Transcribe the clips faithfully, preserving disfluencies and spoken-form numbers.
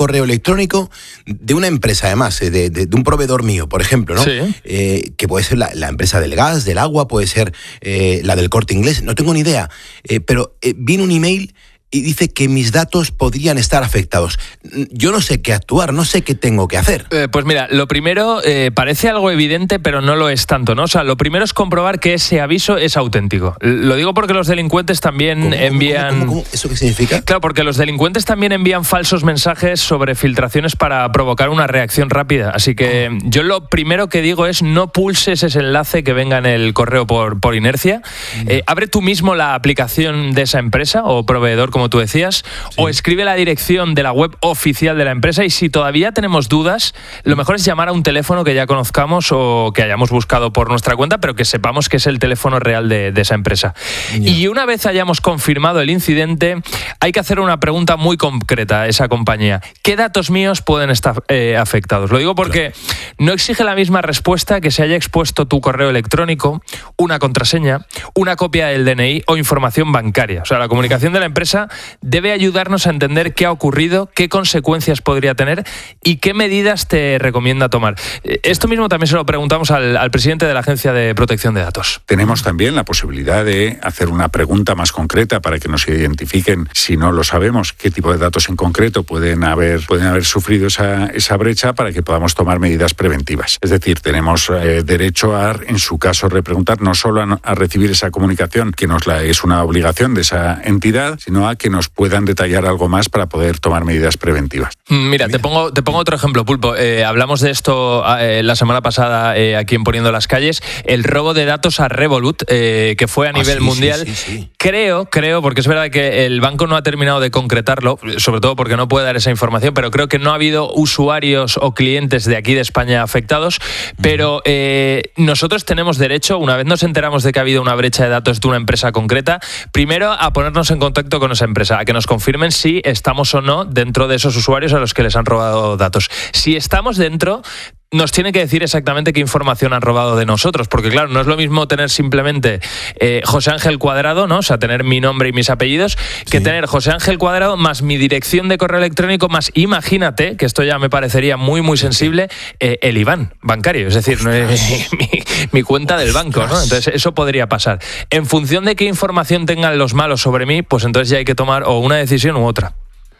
correo electrónico de una empresa, además, de, de, de un proveedor mío, por ejemplo, ¿no? Sí. Eh, que puede ser la, la empresa del gas, del agua, puede ser eh, la del Corte Inglés, no tengo ni idea. Eh, pero eh, viene un email y dice que mis datos podrían estar afectados. Yo no sé qué actuar, no sé qué tengo que hacer. Eh, pues mira, lo primero, eh, parece algo evidente, pero no lo es tanto, ¿no? O sea, lo primero es comprobar que ese aviso es auténtico. Lo digo porque los delincuentes también ¿Cómo, envían... ¿cómo, cómo, cómo? ¿Eso qué significa? Claro, porque los delincuentes también envían falsos mensajes sobre filtraciones para provocar una reacción rápida. Así que oh. yo lo primero que digo es no pulses ese enlace que venga en el correo por, por inercia. Mm. Eh, abre tú mismo la aplicación de esa empresa o proveedor, como tú decías, sí. o escribe la dirección de la web oficial de la empresa, y si todavía tenemos dudas, lo mejor es llamar a un teléfono que ya conozcamos o que hayamos buscado por nuestra cuenta, pero que sepamos que es el teléfono real de, de esa empresa. Yeah. Y una vez hayamos confirmado el incidente, hay que hacer una pregunta muy concreta a esa compañía. ¿Qué datos míos pueden estar eh, afectados? Lo digo porque claro. no exige la misma respuesta que se haya expuesto tu correo electrónico, una contraseña, una copia del D N I o información bancaria. O sea, la comunicación de la empresa debe ayudarnos a entender qué ha ocurrido, qué consecuencias podría tener y qué medidas te recomienda tomar. Esto mismo también se lo preguntamos al, al presidente de la Agencia de Protección de Datos. Tenemos también la posibilidad de hacer una pregunta más concreta para que nos identifiquen, si no lo sabemos, qué tipo de datos en concreto pueden haber, pueden haber sufrido esa, esa brecha, para que podamos tomar medidas preventivas. Es decir, tenemos eh, derecho a, en su caso, repreguntar no solo a, a recibir esa comunicación, que nos la, es una obligación de esa entidad, sino a que nos puedan detallar algo más para poder tomar medidas preventivas. Mira, te pongo, te pongo otro ejemplo, Pulpo. Eh, hablamos de esto eh, la semana pasada eh, aquí en Poniendo las Calles, el robo de datos a Revolut, eh, que fue a nivel ah, sí, mundial. Sí, sí, sí. Creo, creo, porque es verdad que el banco no ha terminado de concretarlo, sobre todo porque no puede dar esa información, pero creo que no ha habido usuarios o clientes de aquí de España afectados, pero eh, nosotros tenemos derecho, una vez nos enteramos de que ha habido una brecha de datos de una empresa concreta, primero a ponernos en contacto con esa empresa, a que nos confirmen si estamos o no dentro de esos usuarios a los que les han robado datos. Si estamos dentro, nos tiene que decir exactamente qué información han robado de nosotros, porque claro, no es lo mismo tener simplemente eh, José Ángel Cuadrado, ¿no? O sea, tener mi nombre y mis apellidos, que sí. tener José Ángel Cuadrado más mi dirección de correo electrónico, más, imagínate, que esto ya me parecería muy, muy sensible, eh, el I B A N bancario, es decir, no es, mi, mi cuenta del banco, ¿no? Entonces, eso podría pasar. En función de qué información tengan los malos sobre mí, pues entonces ya hay que tomar o una decisión u otra.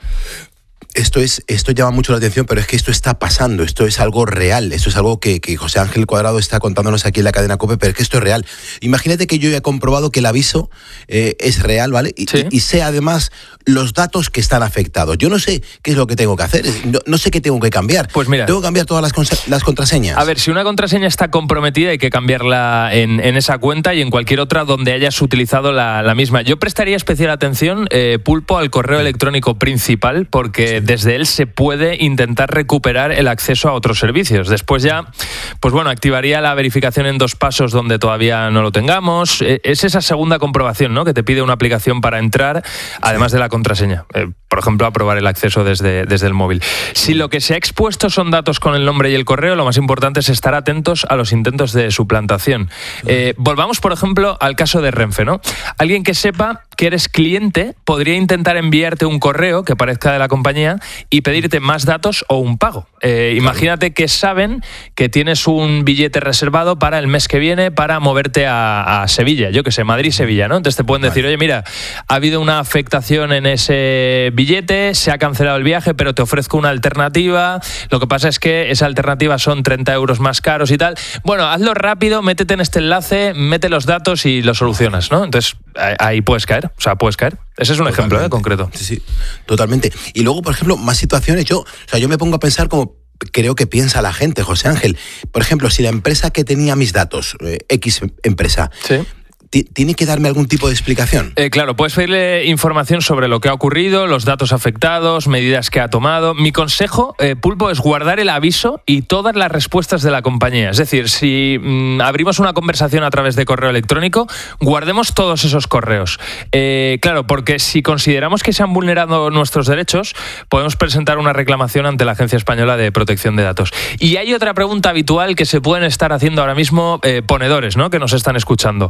Esto es, esto llama mucho la atención, pero es que esto está pasando, esto es algo real, esto es algo que, que José Ángel Cuadrado está contándonos aquí en la cadena COPE, pero es que esto es real. Imagínate que yo ya he comprobado que el aviso eh, es real, ¿vale? Y, ¿sí? y, y sé además los datos que están afectados. Yo no sé qué es lo que tengo que hacer, no, no sé qué tengo que cambiar. Pues mira, tengo que cambiar todas las, cons- las contraseñas. A ver, si una contraseña está comprometida hay que cambiarla en, en esa cuenta y en cualquier otra donde hayas utilizado la, la misma. Yo prestaría especial atención, eh, Pulpo, al correo electrónico principal, porque sí. desde él se puede intentar recuperar el acceso a otros servicios. Después ya, pues bueno, activaría la verificación en dos pasos donde todavía no lo tengamos. Es esa segunda comprobación, ¿no?, que te pide una aplicación para entrar, además de la contraseña. Eh, por ejemplo, aprobar el acceso desde, desde el móvil. Si lo que se ha expuesto son datos con el nombre y el correo, lo más importante es estar atentos a los intentos de suplantación. Eh, volvamos, por ejemplo, al caso de Renfe, ¿no? Alguien que sepa que eres cliente podría intentar enviarte un correo que parezca de la compañía y pedirte más datos o un pago. Eh, imagínate que saben que tienes un billete reservado para el mes que viene para moverte a, a Sevilla, yo que sé, Madrid-Sevilla, ¿no? Entonces te pueden decir, oye, mira, ha habido una afectación en ese billete, se ha cancelado el viaje, pero te ofrezco una alternativa. Lo que pasa es que esa alternativa son treinta euros más caros y tal. Bueno, hazlo rápido, métete en este enlace, mete los datos y lo solucionas, ¿no? Entonces ahí puedes caer, o sea, puedes caer. Ese es un Totalmente. ejemplo, ¿eh?, concreto. Sí, sí, totalmente. Y luego, por ejemplo, más situaciones, yo, o sea, yo me pongo a pensar como creo que piensa la gente, José Ángel. Por ejemplo, si la empresa que tenía mis datos, eh, X empresa, sí. ¿tiene que darme algún tipo de explicación? Eh, claro, puedes pedirle información sobre lo que ha ocurrido, los datos afectados, medidas que ha tomado. Mi consejo, eh, Pulpo, es guardar el aviso y todas las respuestas de la compañía. Es decir, si mmm, abrimos una conversación a través de correo electrónico, guardemos todos esos correos. Eh, claro, porque si consideramos que se han vulnerado nuestros derechos, podemos presentar una reclamación ante la Agencia Española de Protección de Datos. Y hay otra pregunta habitual que se pueden estar haciendo ahora mismo eh, ponedores, ¿no?, que nos están escuchando. Sí.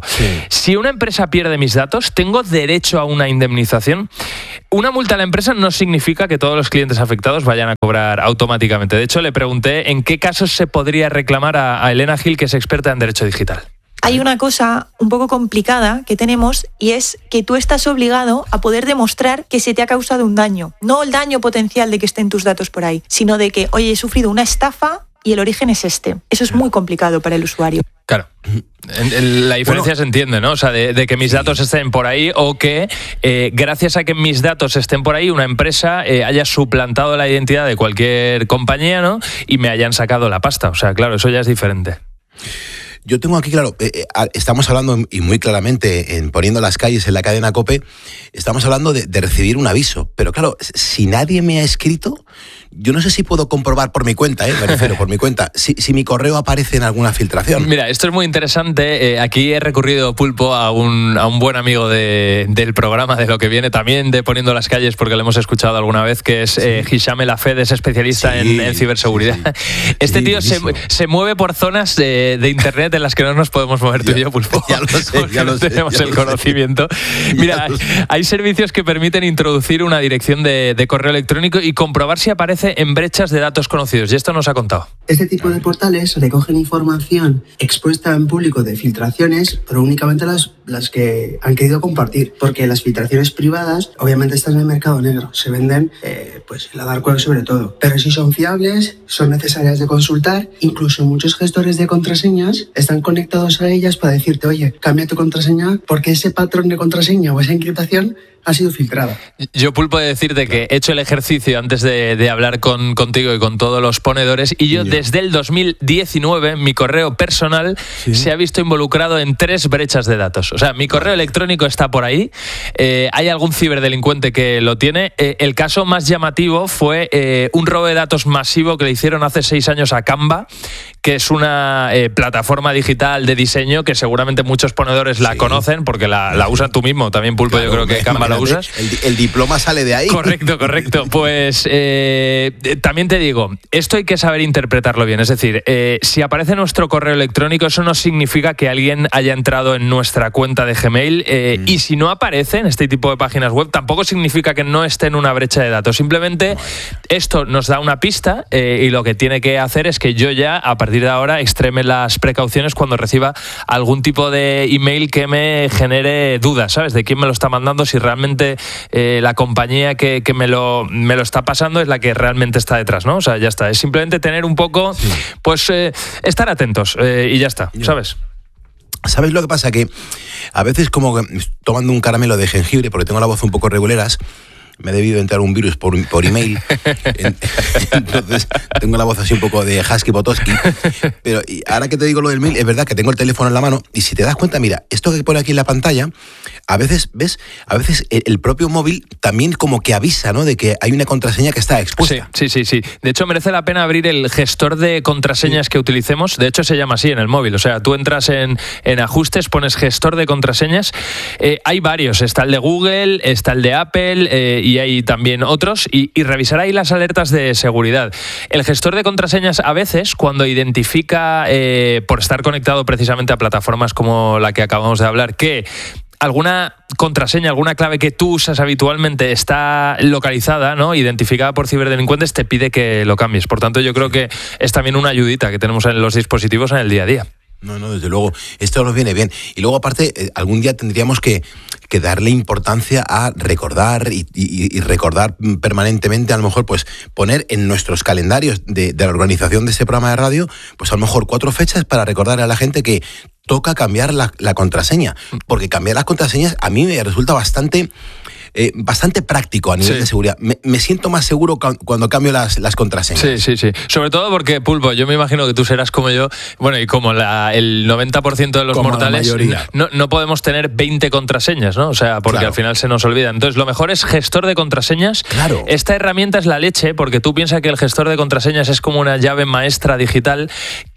Si una empresa pierde mis datos, ¿tengo derecho a una indemnización? Una multa a la empresa no significa que todos los clientes afectados vayan a cobrar automáticamente. De hecho, le pregunté en qué casos se podría reclamar a, a Elena Gil, que es experta en derecho digital. Hay una cosa un poco complicada que tenemos y es que tú estás obligado a poder demostrar que se te ha causado un daño. No el daño potencial de que estén tus datos por ahí, sino de que, oye, he sufrido una estafa y el origen es este. Eso es muy complicado para el usuario. Claro. La diferencia bueno, se entiende, ¿no? O sea, de, de que mis datos estén por ahí o que eh, gracias a que mis datos estén por ahí, una empresa eh, haya suplantado la identidad de cualquier compañía, ¿no? Y me hayan sacado la pasta. O sea, claro, eso ya es diferente. Yo tengo aquí, claro, eh, eh, estamos hablando, y muy claramente, en Poniendo las calles en la cadena COPE, estamos hablando de, de recibir un aviso. Pero claro, si nadie me ha escrito, yo no sé si puedo comprobar por mi cuenta, ¿eh? Me refiero por mi cuenta, si, si mi correo aparece en alguna filtración. Mira, esto es muy interesante. Eh, aquí he recurrido, Pulpo, a un, a un buen amigo de, del programa, de lo que viene también de Poniendo las calles, porque lo hemos escuchado alguna vez, que es eh, Hisham El Hafed, es especialista sí, en, en ciberseguridad. Sí, sí. Este sí, tío se, se mueve por zonas de, de internet en las que no nos podemos mover tú y yo, Pulpo. Ya lo sé, ya lo no sé, tenemos ya el lo conocimiento. Sé. Mira, hay, hay servicios que permiten introducir una dirección de, de correo electrónico y comprobar si aparece en brechas de datos conocidos. Y esto nos ha contado. Este tipo de portales recogen información expuesta en público de filtraciones, pero únicamente las, las que han querido compartir. Porque las filtraciones privadas, obviamente, están en el mercado negro. Se venden eh, pues, en la dark web sobre todo. Pero si son fiables, son necesarias de consultar. Incluso muchos gestores de contraseñas están conectados a ellas para decirte, oye, cambia tu contraseña porque ese patrón de contraseña o esa encriptación ha sido filtrada. Yo, Pulpo, de decirte que he hecho el ejercicio antes de, de hablar con, contigo y con todos los ponedores, y yo, yo. desde el dos mil diecinueve, mi correo personal ¿Sí? se ha visto involucrado en tres brechas de datos. O sea, mi correo electrónico está por ahí, eh, hay algún ciberdelincuente que lo tiene. Eh, el caso más llamativo fue eh, un robo de datos masivo que le hicieron hace seis años a Canva, que es una eh, plataforma digital de diseño que seguramente muchos ponedores la sí. conocen, porque la, la usan tú mismo también, Pulpo. Claro, yo creo que Canva la usas. El, el diploma sale de ahí. Correcto, correcto. Pues eh, también te digo, esto hay que saber interpretarlo bien. Es decir, eh, si aparece nuestro correo electrónico, eso no significa que alguien haya entrado en nuestra cuenta de Gmail. Eh, mm. Y si no aparece en este tipo de páginas web, tampoco significa que no esté en una brecha de datos. Simplemente no. esto nos da una pista eh, y lo que tiene que hacer es que yo ya, a partir de ahora, extreme las precauciones cuando reciba algún tipo de email que me genere dudas, ¿sabes? De quién me lo está mandando, si realmente Eh, la compañía que, que me, lo, me lo está pasando es la que realmente está detrás, ¿no? O sea, ya está. Es simplemente tener un poco, sí. pues, eh, estar atentos eh, y ya está, ¿sabes? ¿Sabes lo que pasa? Que a veces, como tomando un caramelo de jengibre, porque tengo la voz un poco reguleras, me ha debido entrar un virus por, por email. Entonces tengo la voz así un poco de Husky Potoski. Pero y ahora que te digo lo del mail, es verdad que tengo el teléfono en la mano y si te das cuenta, mira, esto que pone aquí en la pantalla, a veces, ¿ves? A veces el propio móvil también como que avisa, ¿no? De que hay una contraseña que está expuesta. Sí, sí, sí, sí. De hecho, merece la pena abrir el gestor de contraseñas sí. que utilicemos. De hecho, se llama así en el móvil. O sea, tú entras en, en ajustes, pones gestor de contraseñas. Eh, hay varios. Está el de Google, está el de Apple, eh, y hay también otros, y, y revisar ahí las alertas de seguridad. El gestor de contraseñas, a veces, cuando identifica, eh, por estar conectado precisamente a plataformas como la que acabamos de hablar, que alguna contraseña, alguna clave que tú usas habitualmente está localizada, ¿no? Identificada por ciberdelincuentes, te pide que lo cambies. Por tanto, yo creo que es también una ayudita que tenemos en los dispositivos en el día a día. No, no, desde luego, esto nos viene bien. Y luego, aparte, eh, algún día tendríamos que, que darle importancia a recordar y, y, y recordar permanentemente, a lo mejor, pues poner en nuestros calendarios de, de la organización de este programa de radio, pues a lo mejor cuatro fechas para recordar a la gente que toca cambiar la, la contraseña. Porque cambiar las contraseñas a mí me resulta bastante... Eh, bastante práctico a nivel sí. de seguridad. Me, me siento más seguro ca- cuando cambio las, las contraseñas. Sí, sí, sí. Sobre todo porque, Pulpo, yo me imagino que tú serás como yo, bueno, y como la, el noventa por ciento de los como mortales, no, no podemos tener veinte contraseñas, ¿no? O sea, porque claro. al final se nos olvidan. Entonces, lo mejor es gestor de contraseñas. Claro. Esta herramienta es la leche, porque tú piensas que el gestor de contraseñas es como una llave maestra digital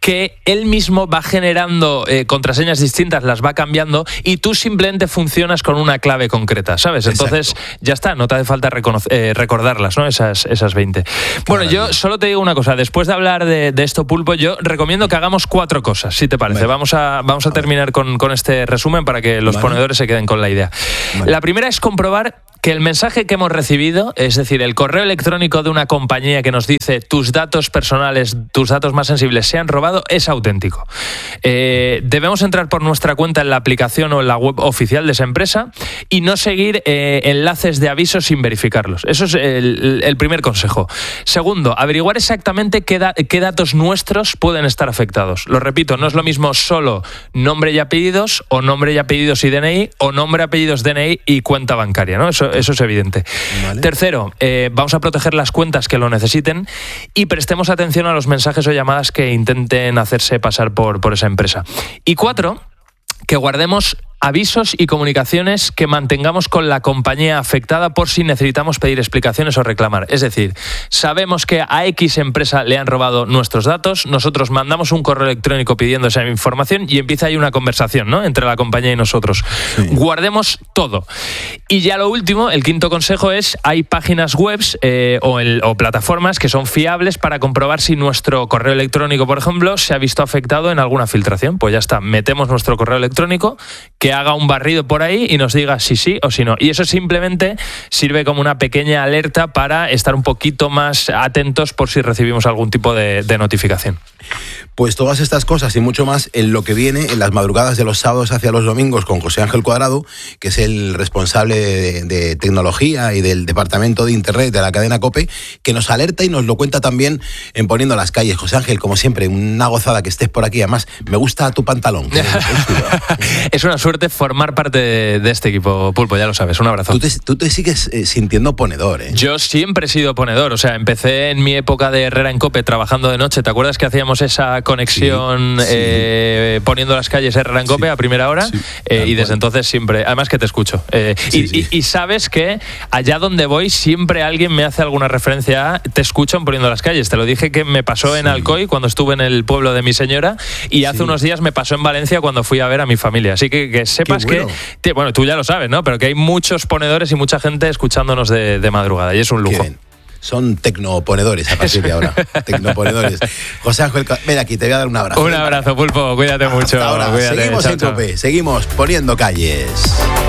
que él mismo va generando eh, contraseñas distintas, las va cambiando y tú simplemente funcionas con una clave concreta, ¿sabes? Entonces Exacto. ya está, no te hace falta reconocer, eh, recordarlas, ¿no? Esas, esas veinte. Bueno, yo solo te digo una cosa, después de hablar de, de esto, Pulpo, yo recomiendo que hagamos cuatro cosas, si te parece. Vale. Vamos a, vamos a, a terminar con, con este resumen para que los vale. ponedores se queden con la idea. Vale. La primera es comprobar que el mensaje que hemos recibido, es decir, el correo electrónico de una compañía que nos dice tus datos personales, tus datos más sensibles se han robado, es auténtico. Eh, debemos entrar por nuestra cuenta en la aplicación o en la web oficial de esa empresa y no seguir eh, enlaces de avisos sin verificarlos. Eso es el, el primer consejo. Segundo, averiguar exactamente qué, da, qué datos nuestros pueden estar afectados. Lo repito, no es lo mismo solo nombre y apellidos o nombre y apellidos y D N I o nombre, apellidos, D N I y cuenta bancaria, ¿no? Eso Eso es evidente. Vale. Tercero, eh, vamos a proteger las cuentas que lo necesiten y prestemos atención a los mensajes o llamadas que intenten hacerse pasar por, por esa empresa. Y cuatro, que guardemos avisos y comunicaciones que mantengamos con la compañía afectada por si necesitamos pedir explicaciones o reclamar. Es decir, sabemos que a X empresa le han robado nuestros datos, nosotros mandamos un correo electrónico pidiendo esa información y empieza ahí una conversación, ¿no?, entre la compañía y nosotros. Sí. Guardemos todo. Y ya lo último, el quinto consejo es, hay páginas web eh, o, el, o plataformas que son fiables para comprobar si nuestro correo electrónico, por ejemplo, se ha visto afectado en alguna filtración. Pues ya está, metemos nuestro correo electrónico, que haga un barrido por ahí y nos diga si sí o si no. Y eso simplemente sirve como una pequeña alerta para estar un poquito más atentos por si recibimos algún tipo de, de notificación. Pues todas estas cosas y mucho más en lo que viene en las madrugadas de los sábados hacia los domingos con José Ángel Cuadrado, que es el responsable de, de tecnología y del departamento de internet de la cadena COPE, que nos alerta y nos lo cuenta también en Poniendo las Calles. José Ángel, como siempre, una gozada que estés por aquí. Además, me gusta tu pantalón. Es una suerte formar parte de, de este equipo, Pulpo, ya lo sabes. Un abrazo. Tú te, tú te sigues eh, sintiendo ponedor, ¿eh? Yo siempre he sido ponedor. O sea, empecé en mi época de Herrera en COPE trabajando de noche. ¿Te acuerdas que hacíamos esa conexión sí, sí. Eh, Poniendo las Calles Herrera en COPE sí, a primera hora? Sí, eh, y desde cual. entonces siempre, además que te escucho. Eh, sí, y, sí. Y, y sabes que allá donde voy siempre alguien me hace alguna referencia a te escucho en Poniendo las Calles. Te lo dije que me pasó sí. en Alcoy cuando estuve en el pueblo de mi señora y hace sí. unos días me pasó en Valencia cuando fui a ver a mi familia. Así que que sepas bueno. que, bueno, tú ya lo sabes, ¿no? Pero que hay muchos ponedores y mucha gente escuchándonos de, de madrugada y es un lujo. Son tecnoponedores a partir de ahora. Tecnoponedores. José Ángel, ven aquí, te voy a dar un abrazo. Un abrazo, Pulpo, cuídate mucho. Hasta ahora, cuídate. Seguimos chao, en chao. COPE, seguimos Poniendo Calles.